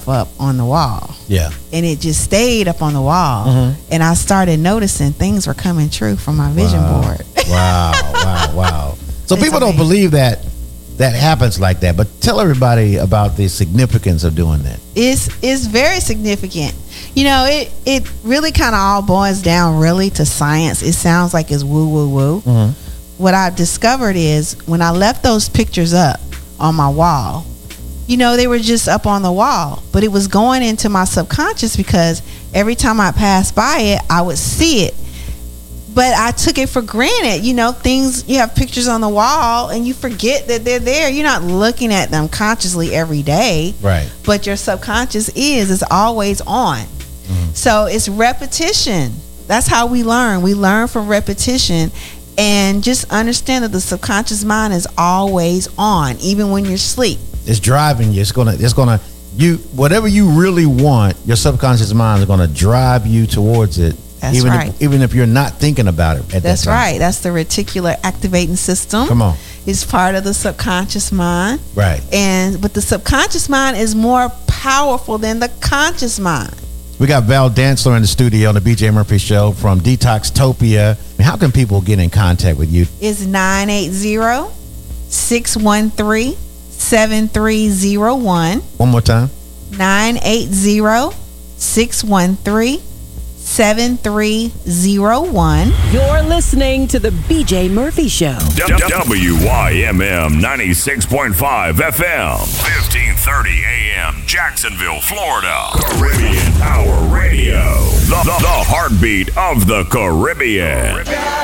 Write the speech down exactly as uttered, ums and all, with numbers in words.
stuff up on the wall. Yeah. And it just stayed up on the wall. Mm-hmm. And I started noticing things were coming true from my vision wow. board. Wow, wow, wow. So It's people amazing. don't believe that that happens like that, but tell everybody about the significance of doing that. It's, it's very significant. You know, it, it really kind of all boils down really to science. It sounds like it's woo, woo, woo. Mm-hmm. What I've discovered is when I left those pictures up on my wall, you know, they were just up on the wall, but it was going into my subconscious because every time I passed by it, I would see it. But I took it for granted. You know, things, you have pictures on the wall and you forget that they're there. You're not looking at them consciously every day. Right. But your subconscious is. It's always on. Mm-hmm. So it's repetition. That's how we learn. We learn from repetition. And just understand that the subconscious mind is always on, even when you're asleep. It's driving you. It's gonna. It's gonna. You whatever you really want, your subconscious mind is gonna drive you towards it. That's even right. If, even if you're not thinking about it at That's that time. right. That's the reticular activating system. Come on. It's part of the subconscious mind. Right. And but the subconscious mind is more powerful than the conscious mind. We got Val Dantzler in the studio on the B J Murphy Show from Detoxtopia. How can people get in contact with you? It's nine eight zero, six one three, seven three zero one. One more time. nine eight zero, six one three, seven three zero one. You're listening to the B J Murphy Show. W Y M M ninety-six point five F M, fifteen thirty A M, Jacksonville, Florida. Caribbean Power Radio, the, the, the heartbeat of the Caribbean.